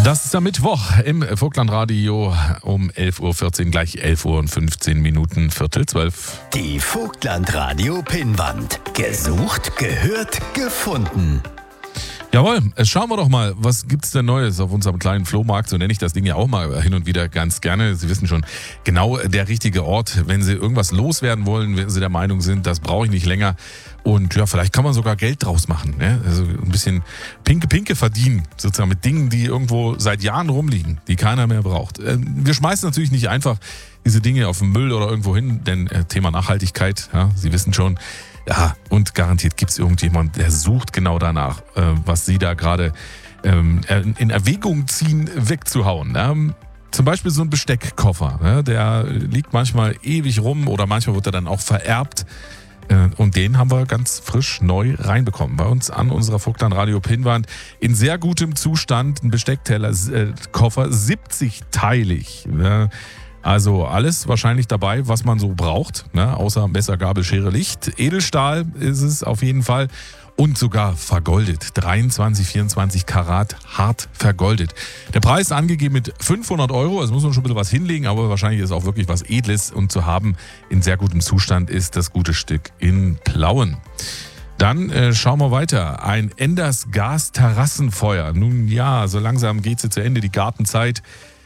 Das ist am Mittwoch im Vogtlandradio um 11.14 Uhr, gleich 11.15 Uhr, Viertel 12. Die Vogtlandradio-Pinnwand. Gesucht, gehört, gefunden. Jawohl, schauen wir doch mal, was gibt's denn Neues auf unserem kleinen Flohmarkt? So nenne ich das Ding ja auch mal hin und wieder ganz gerne. Sie wissen schon, genau der richtige Ort, wenn Sie irgendwas loswerden wollen, wenn Sie der Meinung sind, das brauche ich nicht länger. Und ja, vielleicht kann man sogar Geld draus machen. Ne? Also ein bisschen Pinke verdienen, sozusagen mit Dingen, die irgendwo seit Jahren rumliegen, die keiner mehr braucht. Wir schmeißen natürlich nicht einfach diese Dinge auf den Müll oder irgendwo hin, denn Thema Nachhaltigkeit, ja, Sie wissen schon. Ja, und garantiert gibt es irgendjemand, der sucht genau danach, was Sie da gerade in Erwägung ziehen, wegzuhauen. Zum Beispiel so ein Besteckkoffer, der liegt manchmal ewig rum oder manchmal wird er dann auch vererbt. Und den haben wir ganz frisch neu reinbekommen. Bei uns an unserer Vogtlandradio-Pinnwand in sehr gutem Zustand, ein Besteckteller-Koffer, 70-teilig. Also alles wahrscheinlich dabei, was man so braucht, außer Messer, Gabel, Schere, Licht. Edelstahl ist es auf jeden Fall und sogar vergoldet. 23, 24 Karat hart vergoldet. Der Preis ist angegeben mit 500 €, also muss man schon ein bisschen was hinlegen, aber wahrscheinlich ist auch wirklich was Edles und zu haben in sehr gutem Zustand ist das gute Stück in Plauen. Dann schauen wir weiter. Ein Enders Gas-Terrassenfeuer. Nun ja, so langsam geht es zu Ende, die Gartenzeit.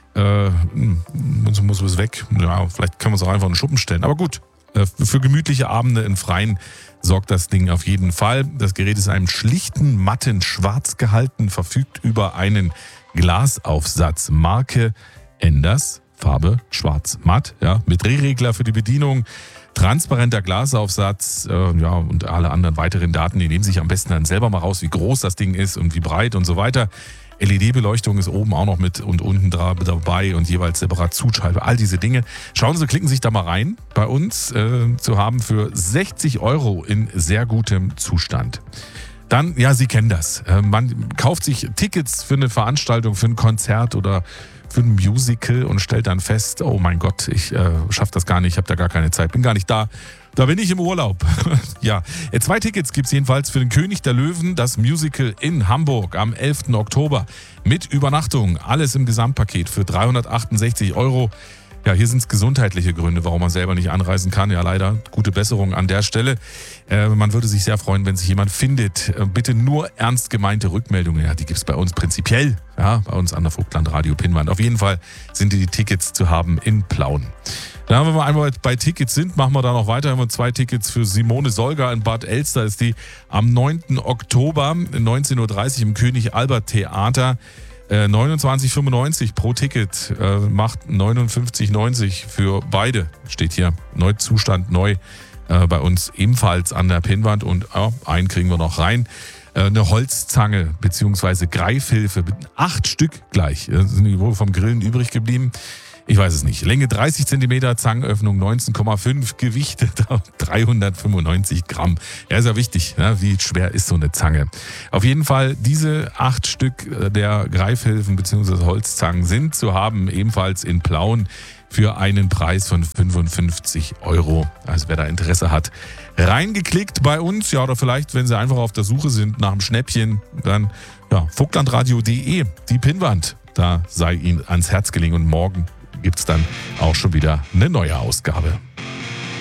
Muss es weg. Ja, vielleicht können wir es auch einfach in den Schuppen stellen. Aber gut, für gemütliche Abende im Freien sorgt das Ding auf jeden Fall. Das Gerät ist in einem schlichten, matten Schwarz gehalten, verfügt über einen Glasaufsatz. Marke Enders, Farbe schwarz matt, ja, mit Drehregler für die Bedienung. Transparenter Glasaufsatz, und alle anderen weiteren Daten, die nehmen sich am besten dann selber mal raus, wie groß das Ding ist und wie breit und so weiter. LED-Beleuchtung ist oben auch noch mit und unten dabei und jeweils separat Zuschalter, all diese Dinge. Schauen Sie, klicken Sie sich da mal rein. Bei uns zu haben für 60 € in sehr gutem Zustand. Dann, ja, Sie kennen das. Man kauft sich Tickets für eine Veranstaltung, für ein Konzert oder für ein Musical und stellt dann fest, oh mein Gott, ich schaffe das gar nicht, ich habe da gar keine Zeit, bin gar nicht da. Da bin ich im Urlaub. Ja, 2 Tickets gibt es jedenfalls für den König der Löwen, das Musical in Hamburg am 11. Oktober mit Übernachtung. Alles im Gesamtpaket für 368 €. Ja, hier sind es gesundheitliche Gründe, warum man selber nicht anreisen kann. Ja, leider. Gute Besserung an der Stelle. Man würde sich sehr freuen, wenn sich jemand findet. Bitte nur ernst gemeinte Rückmeldungen. Ja, die gibt es bei uns prinzipiell. Ja, bei uns an der Vogtlandradio-Pinnwand. Auf jeden Fall sind die Tickets zu haben in Plauen. Dann, wenn wir einmal bei Tickets sind, machen wir da noch weiter. Haben wir 2 Tickets für Simone Solger in Bad Elster. Ist die am 9. Oktober 19.30 Uhr im König Albert Theater. 29,95 pro Ticket, macht 59,90 für beide. Steht hier, Neuzustand, neu bei uns ebenfalls an der Pinnwand. Und einen kriegen wir noch rein. Eine Holzzange bzw. Greifhilfe, 8 Stück gleich. Sind die wohl vom Grillen übrig geblieben? Ich weiß es nicht. Länge 30 cm, Zangenöffnung 19,5, Gewicht 395 Gramm. Ja, ist ja wichtig, ne? Wie schwer ist so eine Zange. Auf jeden Fall, diese 8 Stück der Greifhilfen bzw. Holzzangen sind zu haben, ebenfalls in Plauen für einen Preis von 55 €. Also wer da Interesse hat, reingeklickt bei uns, ja, oder vielleicht, wenn Sie einfach auf der Suche sind nach einem Schnäppchen, dann vogtlandradio.de, die Pinnwand, da sei Ihnen ans Herz gelegen und morgen gibt es dann auch schon wieder eine neue Ausgabe.